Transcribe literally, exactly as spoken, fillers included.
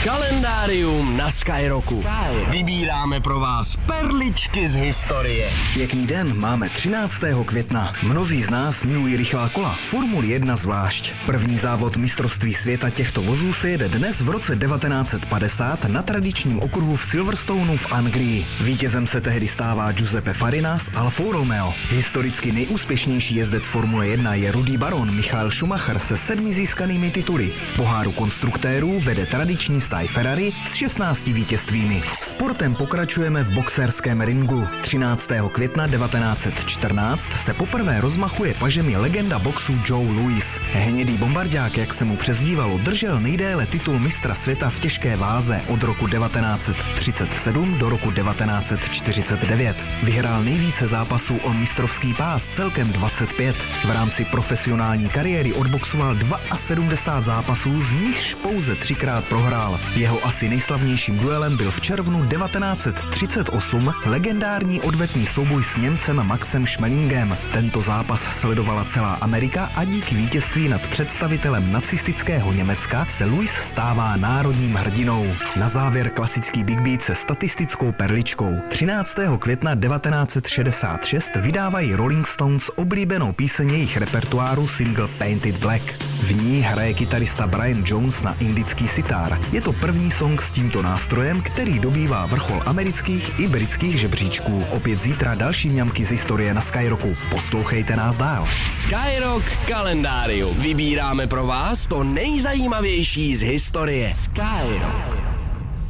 Kalendárium na Skyrocku. Vybíráme pro vás perličky z historie. Pěkný den, máme třináctého května. Mnozí z nás milují rychlá kola, Formuli jedna zvlášť. První závod mistrovství světa těchto vozů se jede dnes v roce devatenáct set padesát na tradičním okruhu v Silverstoneu v Anglii. Vítězem se tehdy stává Giuseppe Farina z Alfou Romeo. Historicky nejúspěšnější jezdec Formule jedna je rudý baron Michael Schumacher se sedmi získanými tituly. V poháru konstruktérů vede tradiční stáj Ferrari s šestnácti vítězstvími. Sportem pokračujeme v boxerském ringu. třináctého května devatenáct set čtrnáct se poprvé rozmachuje pažemi legenda boxu Joe Louis. Hnědý bombardák, jak se mu přezdívalo, držel nejdéle titul mistra světa v těžké váze od roku devatenáct set třicet sedm do roku devatenáct set čtyřicet devět. Vyhrál nejvíce zápasů o mistrovský pás, celkem dvacet pět. V rámci profesionální kariéry odboxoval sedmdesát dva zápasů, z nichž pouze třikrát prohrál. Jeho asi nejslavnějším duelem byl v červnu devatenáct set třicet osm legendární odvetný souboj s Němcem Maxem Schmelingem. Tento zápas sledovala celá Amerika a díky vítězství nad představitelem nacistického Německa se Louis stává národním hrdinou. Na závěr klasický Big Beat se statistickou perličkou. třináctého května devatenáct set šedesát šest vydávají Rolling Stones oblíbenou píseň jejich repertoáru single Painted Black. V ní hraje kytarista Brian Jones na indický sitar. Je to první song s tímto nástrojem, který dobývá vrchol amerických i britských žebříčků. Opět zítra další mňamky z historie na Skyrocku. Poslouchejte nás dál. Skyrock kalendárium. Vybíráme pro vás to nejzajímavější z historie. Skyrock.